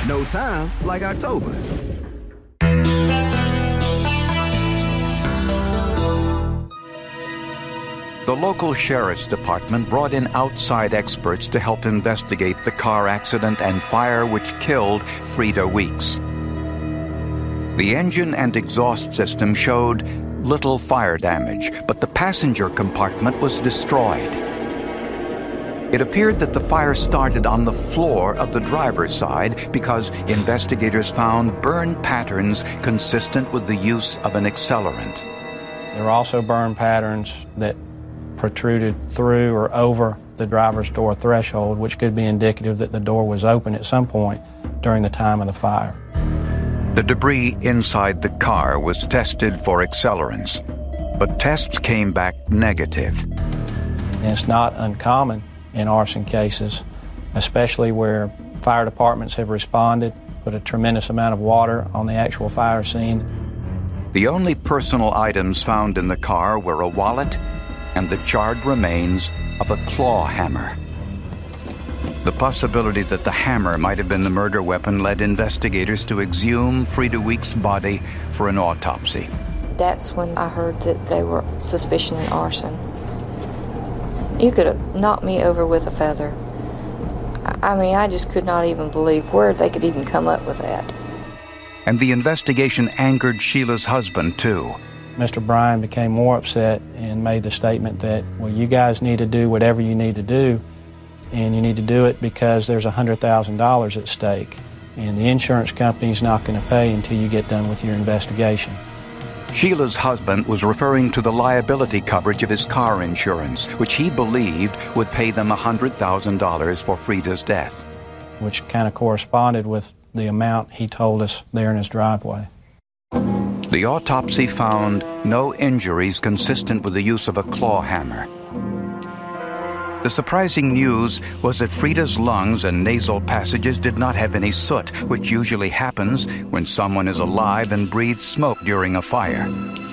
No time like October. The local sheriff's department brought in outside experts to help investigate the car accident and fire which killed Frida Weeks. The engine and exhaust system showed little fire damage, but the passenger compartment was destroyed. It appeared that the fire started on the floor of the driver's side because investigators found burn patterns consistent with the use of an accelerant. There were also burn patterns that protruded through or over the driver's door threshold, which could be indicative that the door was open at some point during the time of the fire. The debris inside the car was tested for accelerants, but tests came back negative. And it's not uncommon in arson cases, especially where fire departments have responded, put a tremendous amount of water on the actual fire scene. The only personal items found in the car were a wallet and the charred remains of a claw hammer. The possibility that the hammer might have been the murder weapon led investigators to exhume Frida Weeks' body for an autopsy. That's when I heard that they were suspicioning arson. You could have knocked me over with a feather. I mean, I just could not even believe where they could even come up with that. And the investigation angered Sheila's husband, too. Mr. Bryan became more upset and made the statement that, well, you guys need to do whatever you need to do, and you need to do it because there's $100,000 at stake, and the insurance company's not going to pay until you get done with your investigation. Sheila's husband was referring to the liability coverage of his car insurance, which he believed would pay them $100,000 for Frida's death. Which kind of corresponded with the amount he told us there in his driveway. The autopsy found no injuries consistent with the use of a claw hammer. The surprising news was that Frida's lungs and nasal passages did not have any soot, which usually happens when someone is alive and breathes smoke during a fire.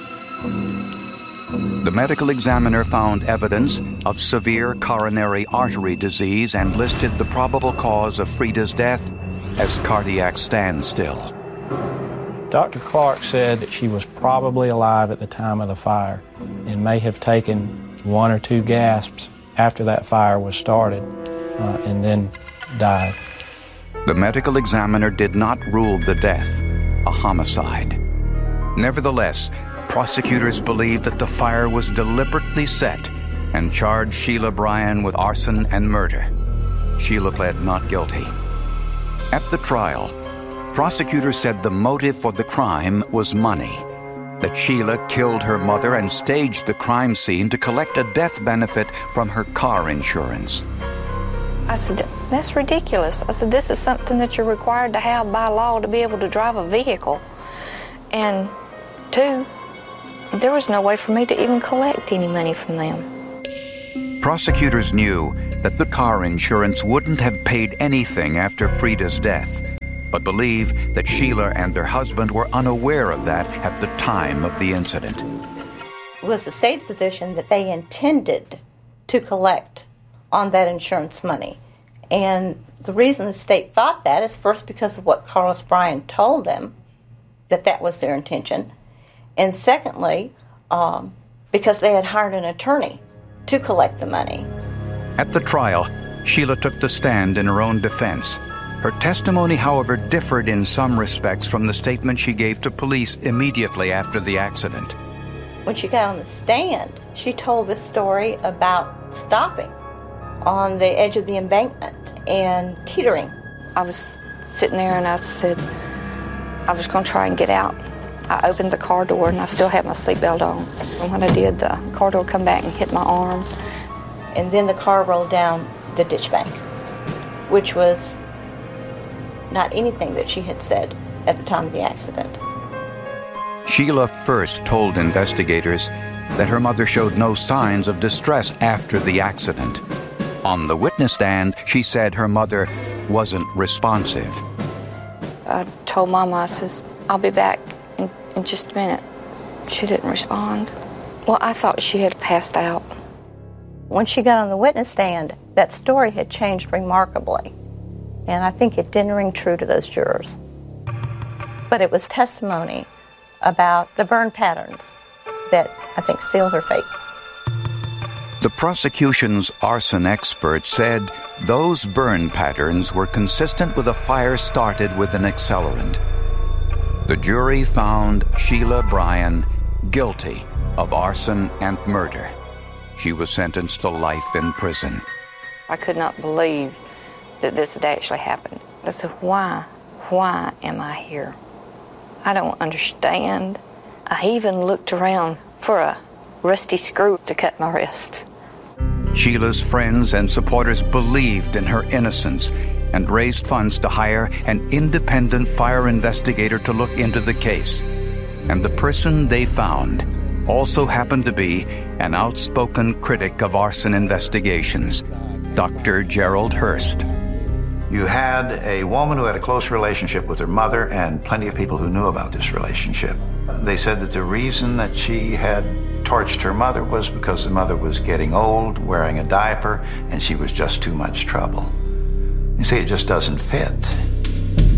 The medical examiner found evidence of severe coronary artery disease and listed the probable cause of Frida's death as cardiac standstill. Dr. Clark said that she was probably alive at the time of the fire and may have taken 1 or 2 gasps after that fire was started and then died. The medical examiner did not rule the death a homicide. Nevertheless, prosecutors believed that the fire was deliberately set and charged Sheila Bryan with arson and murder. Sheila pled not guilty. At the trial, prosecutors said the motive for the crime was money, that Sheila killed her mother and staged the crime scene to collect a death benefit from her car insurance. I said, that's ridiculous. I said, this is something that you're required to have by law to be able to drive a vehicle. And 2, there was no way for me to even collect any money from them. Prosecutors knew that the car insurance wouldn't have paid anything after Frida's death, but believe that Sheila and her husband were unaware of that at the time of the incident. It was the state's position that they intended to collect on that insurance money. And the reason the state thought that is first because of what Carlos Bryan told them, that was their intention. And secondly, because they had hired an attorney to collect the money. At the trial, Sheila took the stand in her own defense. Her testimony, however, differed in some respects from the statement she gave to police immediately after the accident. When she got on the stand, she told this story about stopping on the edge of the embankment and teetering. I was sitting there and I said, I was going to try and get out. I opened the car door and I still had my seatbelt on. And when I did, the car door come back and hit my arm. And then the car rolled down the ditch bank, which was not anything that she had said at the time of the accident. Sheila first told investigators that her mother showed no signs of distress after the accident. On the witness stand, she said her mother wasn't responsive. I told Mama, I says, I'll be back in just a minute. She didn't respond. Well, I thought she had passed out. When she got on the witness stand, that story had changed remarkably. And I think it didn't ring true to those jurors. But it was testimony about the burn patterns that I think sealed her fate. The prosecution's arson expert said those burn patterns were consistent with a fire started with an accelerant. The jury found Sheila Bryan guilty of arson and murder. She was sentenced to life in prison. I could not believe that this had actually happened. I said, why am I here? I don't understand. I even looked around for a rusty screw to cut my wrist. Sheila's friends and supporters believed in her innocence and raised funds to hire an independent fire investigator to look into the case. And the person they found also happened to be an outspoken critic of arson investigations, Dr. Gerald Hurst. You had a woman who had a close relationship with her mother and plenty of people who knew about this relationship. They said that the reason that she had torched her mother was because the mother was getting old, wearing a diaper, and she was just too much trouble. You see, it just doesn't fit.